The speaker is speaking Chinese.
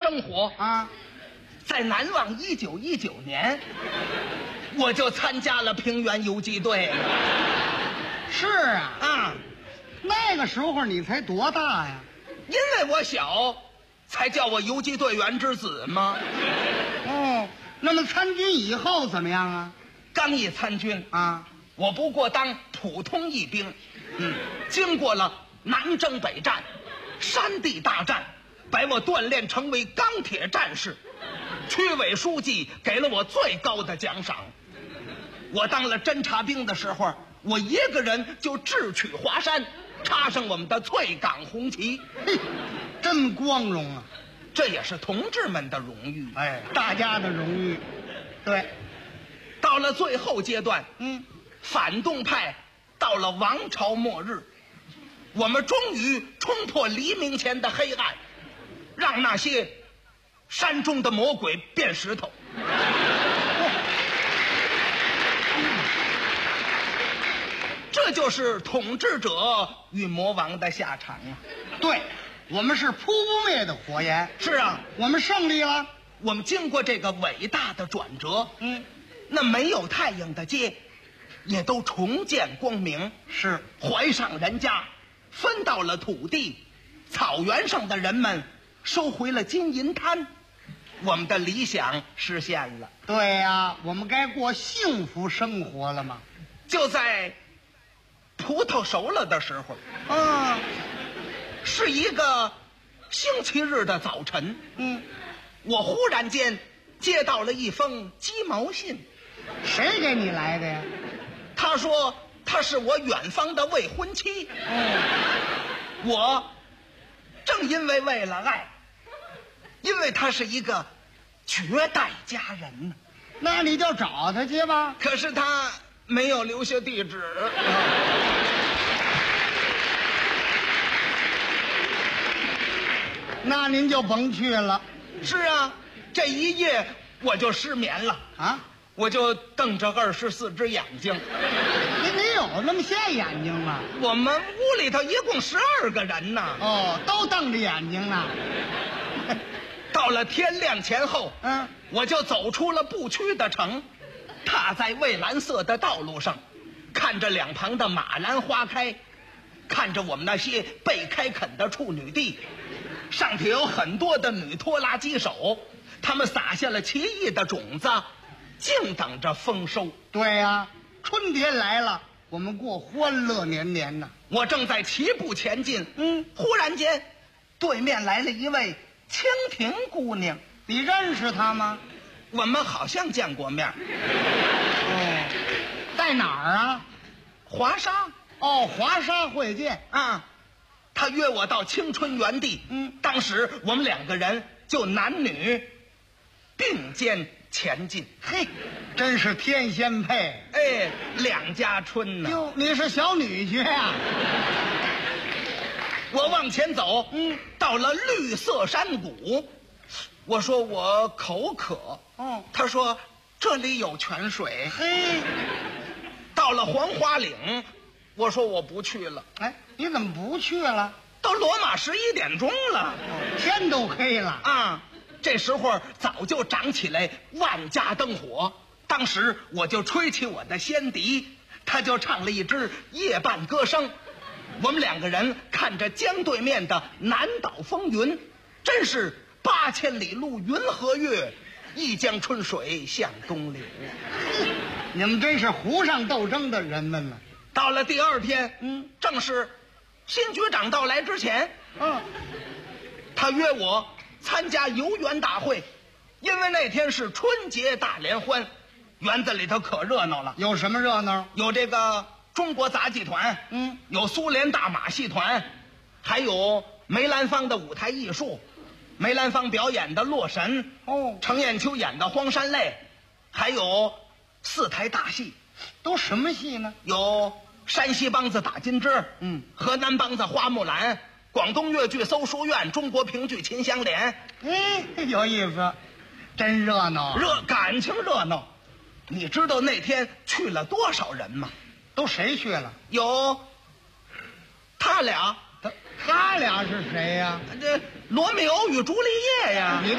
生活啊， 在难忘1919年，我就参加了平原游击队。 是啊， 啊， 那个时候你才多大呀？ 因为我小，才叫我游击队员之子吗？ 哦，那么参军以后怎么样啊？ 刚一参军啊， 我不过当普通一兵，经过了南征北战、山地大战，把我锻炼成为钢铁战士。区委书记给了我最高的奖赏。我当了侦察兵的时候，我一个人就智取华山，插上我们的翠岗红旗。 嘿，真光荣啊！ 这也是同志们的荣誉。 哎，大家的荣誉。对， 到了最后阶段，反动派到了王朝末日，我们终于冲破黎明前的黑暗，让那些山中的魔鬼变石头。这就是统治者与魔王的下场啊！ 对，我们是扑不灭的火焰。 是啊， 我们胜利了。 我们经过这个伟大的转折，那没有太阳的街也都重见光明。 是， 怀上人家，分到了土地，草原上的人们收回了金银滩，我们的理想实现了。 对呀，我们该过幸福生活了吗？ 就在葡萄熟了的时候，是一个星期日的早晨，我忽然间接到了一封鸡毛信。 谁给你来的呀？ 他说他是我远方的未婚妻。我正因为为了爱，因为他是一个绝代佳人呢。 那你就找他去吧。 可是他没有留下地址。 那您就甭去了。 是啊，这一夜我就失眠了啊！ 我就瞪着24只眼睛。 你有那么些眼睛吗？ 我们屋里头一共12个人呢。 哦，都瞪着眼睛呢。 到了天亮前后，我就走出了不屈的城，踏在蔚蓝色的道路上，看着两旁的马兰花开，看着我们那些被开垦的处女地，上头有很多的女拖拉机手，他们撒下了奇异的种子，静等着丰收。 对呀，春天来了，我们过欢乐年年呢。 我正在齐步前进，忽然间，对面来了一位蜻蜓姑娘。 你认识她吗？ 我们好像见过面。 在哪儿啊？ 华沙。 哦，华沙会见啊。他约我到青春园地。当时我们2个人就男女并肩前进。 嘿，真是天仙配。 哎，两家春呢。 哟，你是小女婿啊？ 我往前走，到了绿色山谷，我说我口渴。他说这里有泉水。 嘿， 到了黄花岭，我说我不去了。 哎，你怎么不去了？ 都罗马11点钟了， 天都黑了啊！这时候早就长起来万家灯火。当时我就吹起我的仙笛，他就唱了一支夜半歌声。我们2个人看着江对面的南岛风云，真是8000里路云和月，一江春水向东流。 你们真是湖上斗争的人们呢。 到了第2天，正是新局长到来之前，他约我参加游园大会，因为那天是春节大联欢，园子里头可热闹了。 有什么热闹？ 有这个中国杂技团，有苏联大马戏团，还有梅兰芳的舞台艺术，梅兰芳表演的《洛神》，程砚秋演的《荒山泪》，还有4台大戏。 都什么戏呢？ 有山西梆子打金枝，河南梆子花木兰，广东越剧搜书院，中国评剧秦香莲。 有意思，真热闹。 感情热闹。你知道那天去了多少人吗？ 都谁去了？ 有他俩。 他俩是谁呀？ 这罗密欧与朱丽叶呀。